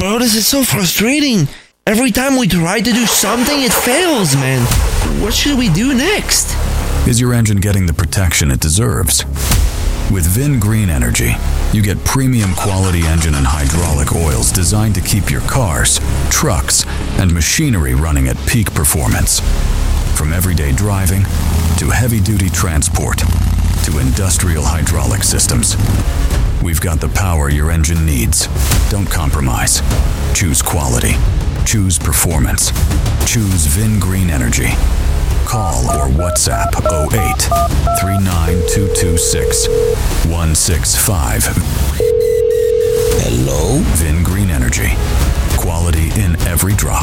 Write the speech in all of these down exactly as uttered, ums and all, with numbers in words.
bro. This is so frustrating. Every time we try to do something, it fails, man. What should we do next? Is your engine getting the protection it deserves? With Vin Green Energy, you get premium quality engine and hydraulic oils designed to keep your cars, trucks, and machinery running at peak performance. From everyday driving to heavy-duty transport to industrial hydraulic systems, we've got the power your engine needs. Don't compromise. Choose quality. Choose performance. Choose Vin Green Energy. Call or WhatsApp oh eight, three nine two two six, one six five. Hello? Vin Green Energy. Quality in every drop.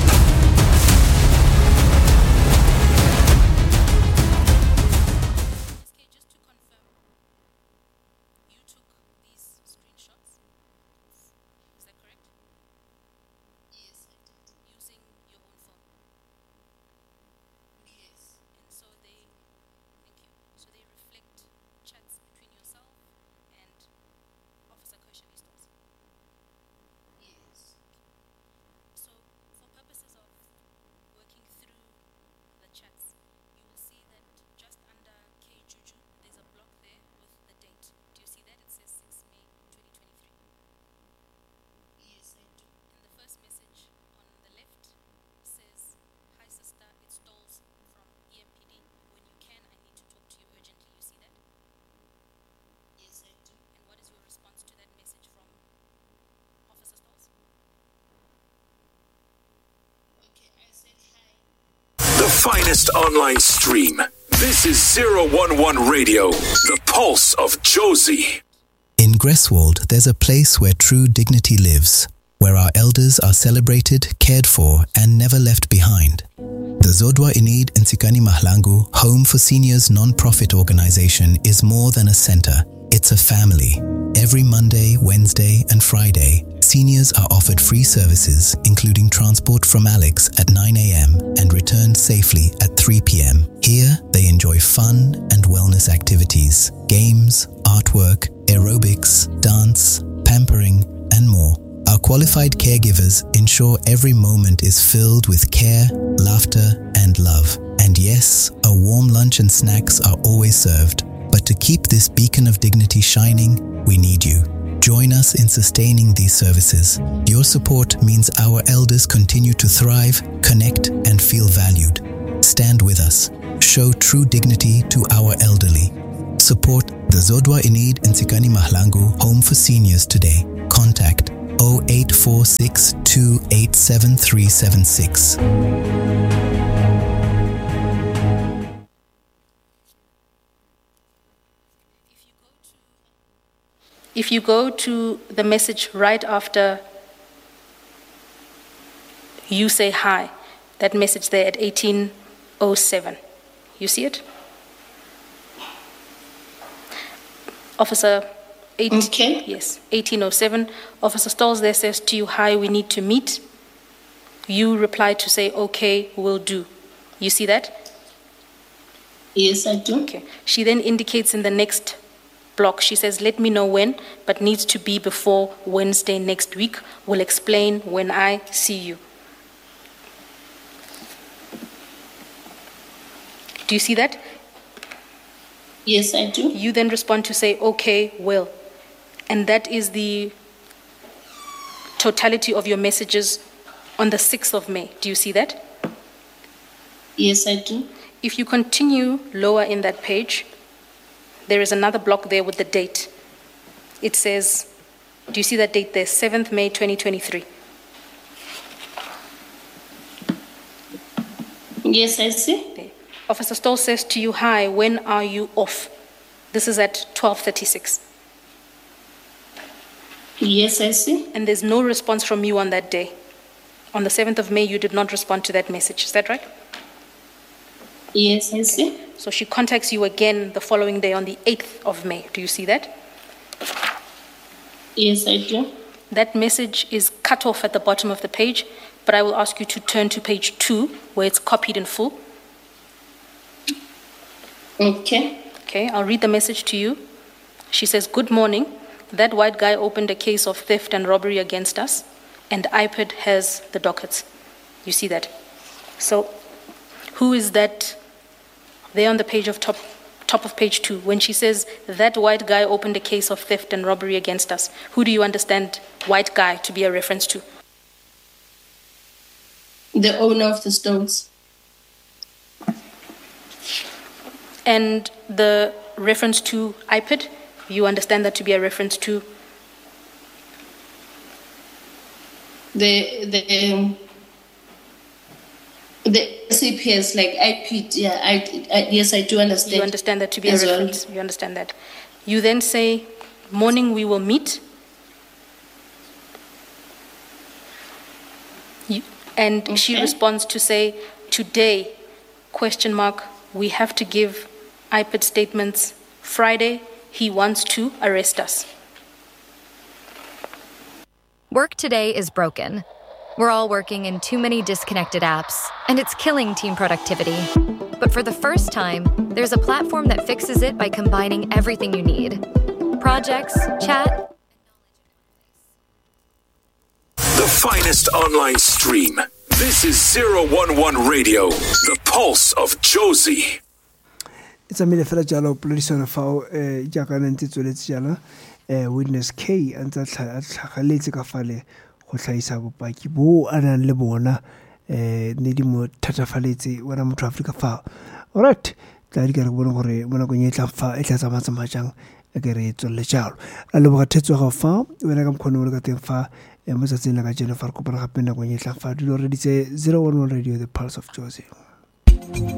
Finest online stream. This is zero one one Radio, the pulse of Josie. In Greswold, there's a place where true dignity lives, where our elders are celebrated, cared for, and never left behind. The Zodwa Inid Nsikani Mahlangu Home for Seniors non-profit organization is more than a center. It's a family. Every Monday, Wednesday, and Friday, seniors are offered free services, including transport from Alex at nine a.m. and return safely at three p.m. Here, they enjoy fun and wellness activities, games, artwork, aerobics, dance, pampering, and more. Our qualified caregivers ensure every moment is filled with care, laughter, and love. And yes, a warm lunch and snacks are always served. But to keep this beacon of dignity shining, we need you. Join us in sustaining these services. Your support means our elders continue to thrive, connect, and feel valued. Stand with us. Show true dignity to our elderly. Support the Zodwa Inid Nsikani Mahlangu Home for Seniors today. Contact oh eight four six, two eight seven three seven six. If you go to the message right after you say hi, that message there at eighteen oh seven, you see it? Officer eight, okay. Yes, eighteen oh seven. Officer Stolz there says to you, hi, we need to meet. You reply to say, okay, will do. You see that? Yes, I do. Okay. She then indicates in the next block, she says, let me know when, but needs to be before Wednesday next week. We'll explain when I see you. Do you see that? Yes, I do. You then respond to say, okay, will. And that is the totality of your messages on the sixth of May. Do you see that? Yes, I do. If you continue lower in that page, there is another block there with the date. It says, do you see that date there? seventh of May twenty twenty-three. Yes, I see. Okay. Officer Stoll says to you, hi, when are you off? This is at twelve thirty-six. Yes, I see. And there's no response from you on that day. On the seventh of May, you did not respond to that message. Is that right? Yes, I see. So she contacts you again the following day on the eighth of May. Do you see that? Yes, I do. That message is cut off at the bottom of the page, but I will ask you to turn to page two where it's copied in full. Okay. Okay, I'll read the message to you. She says, good morning. That white guy opened a case of theft and robbery against us. and I P I D has the dockets. You see that? So who is that there on the page of top, top of page two, when she says that white guy opened a case of theft and robbery against us? Who do you understand white guy to be a reference to? The owner of the stones. And the reference to I P I D, you understand that to be a reference to? The the um, the C P S, like I P D, yeah, I, I, yes, I do understand. You understand that to be a as well. reference. You understand that. You then say, morning we will meet. You, and Okay. she responds to say, today, question mark, we have to give I P I D statements. Friday, he wants to arrest us. Work today is broken. We're all working in too many disconnected apps, and it's killing team productivity. But for the first time, there's a platform that fixes it by combining everything you need. Projects, chat. The finest online stream. This is zero one one Radio, the pulse of Josie. It's a minute for the jalo pollution of our jagan and titulets jala. Witness K and that Halete Kafale, Hotaisa Baki Bo and Lebona, Nidimo Tatafalete, when I'm to Africa far. All right, Tadigar Bonore, Monagoneta far, it has a Mazamajang, a gerate to Lechal. I love a tetsu of far, when I come Konogatem far, and Mozazina Jennifer Cooper happened when you have already say zero one one Radio, the pulse of Josie.